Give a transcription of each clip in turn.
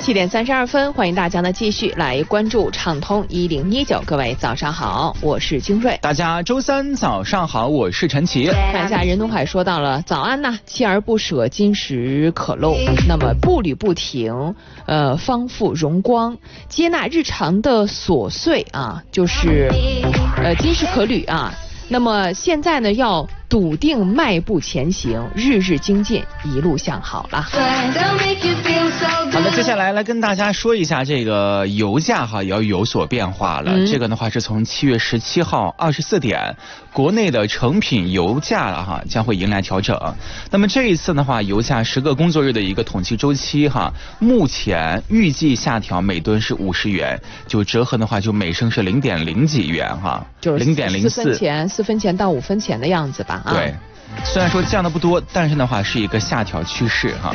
7:32，欢迎大家呢继续来关注畅通1019。各位早上好，我是金瑞。 大家周三早上好，我是陈奇。 看一下任东海说到了早安呐，锲而不舍，金石可镂。那么步履不停，方复荣光，接纳日常的琐碎啊，就是金石可镂啊。那么现在呢，要笃定迈步前行，日日精进，一路向好了。 好的，接下来跟大家说一下这个油价哈也要有所变化了。这个的话是从7月17号24点，国内的成品油价哈将会迎来调整。那么这一次的话，油价10个工作日的一个统计周期哈，目前预计下调每吨是50元，就折合的话就每升是0.0几元哈， 就是 0.04 4分钱到5分钱的样子吧。 对，虽然说降的不多，但是的话是一个下调趋势哈。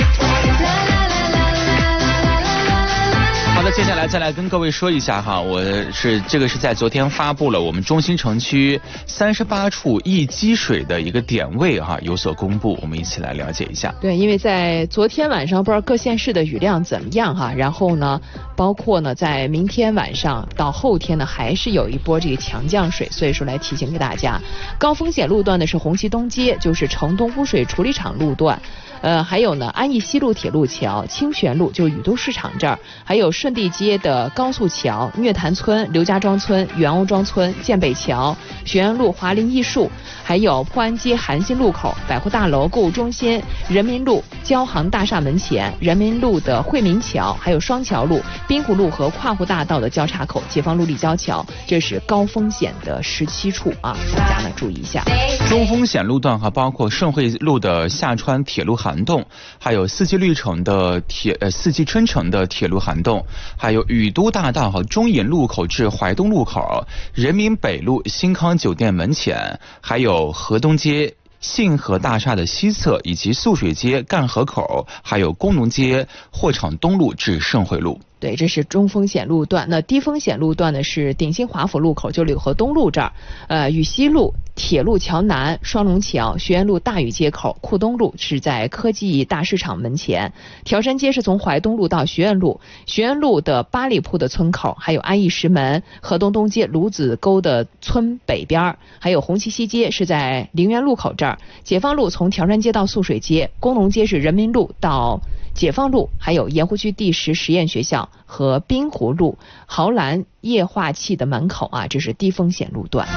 好的，接下来再来跟各位说一下哈，这个是在昨天发布了我们中心城区38处易积水的一个点位哈有所公布，我们一起来了解一下。 对，因为在昨天晚上不知道各县市的雨量怎么样哈，然后呢，包括呢在明天晚上到后天呢还是有一波这个强降水，所以说来提醒给大家，高风险路段呢是红旗东街，就是城东污水处理厂路段。还有呢，安义西路铁路桥、清泉路就是宇都市场这儿，还有顺地街的高速桥、虐潭村、刘家庄村、元欧庄村、建北桥、学院路华林艺术，还有破安街韩信路口、百货大楼购物中心、人民路交行大厦门前、人民路的惠民桥，还有双桥路、滨湖路和跨湖大道的交叉口、解放路立交桥，这是高风险的17处啊，大家呢注意一下。 中风险路段哈，包括顺惠路的下川铁路涵洞，还有四季春城的铁路涵洞，还有宇都大道和中引路口至淮东路口、人民北路新康酒店门前，还有河东街信和大厦的西侧，以及素水街干河口，还有工农街货场东路至盛惠路。 对，这是中风险路段。那低风险路段呢是鼎新华府路口，就柳河东路这儿，禹西路铁路桥南、双龙桥、学院路大禹街口、库东路是在科技大市场门前，条山街是从淮东路到学院路，学院路的八里铺的村口，还有安义石门、河东东街卢子沟的村北边，还有红旗西街是在陵园路口这儿，解放路从条山街到素水街，工农街是人民路到解放路，还有盐湖区第10实验学校和滨湖路豪兰液化气的门口啊，这是低风险路段。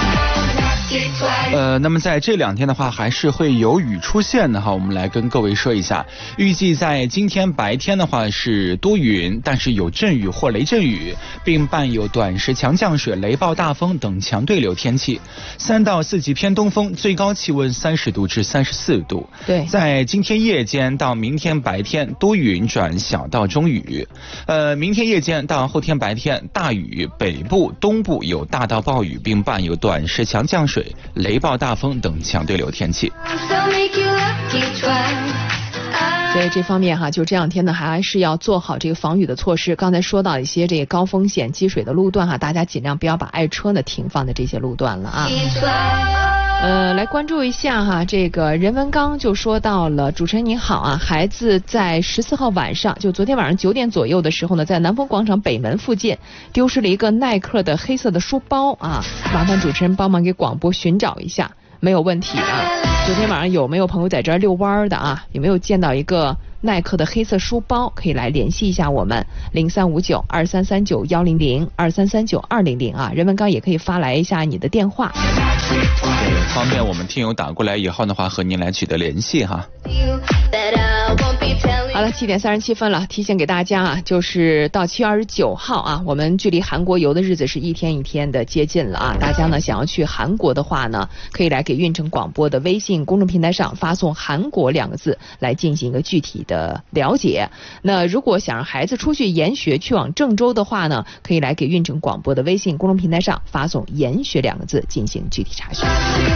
那么在这2天的话还是会有雨出现的哈，我们来跟各位说一下，预计在今天白天的话是多云，但是有阵雨或雷阵雨，并伴有短时强降水、雷暴大风等强对流天气，3到4级偏东风，最高气温30度至34度。 对， 在今天夜间到明天白天多云转小到中雨，明天夜间到后天白天大雨，北部、东部有大到暴雨，并伴有短时强降水、雷暴大风等强对流天气。 所以这方面哈，就这2天呢，还是要做好这个防雨的措施。刚才说到一些这个高风险积水的路段哈，大家尽量不要把爱车呢停放在这些路段了啊。来关注一下哈，这个任文刚就说到了，主持人您好啊，孩子在14号晚上，就昨天晚上9点左右的时候呢，在南丰广场北门附近丢失了一个耐克的黑色的书包啊，麻烦主持人帮忙给广播寻找一下。没有问题啊。昨天晚上有没有朋友在这儿遛弯的啊？有没有见到一个耐克的黑色书包？可以来联系一下我们035923391002 23392000啊。任文刚也可以发来一下你的电话， 方便我们听友打过来以后的话和您来取得联系哈。 好了，7:37了，提醒给大家啊，就是到7月29号啊，我们距离韩国游的日子是一天一天的接近了啊。大家呢想要去韩国的话呢，可以来给运城广播的微信公众平台上发送韩国2个字来进行一个具体的了解。那如果想让孩子出去研学去往郑州的话呢，可以来给运城广播的微信公众平台上发送研学2个字进行具体查询。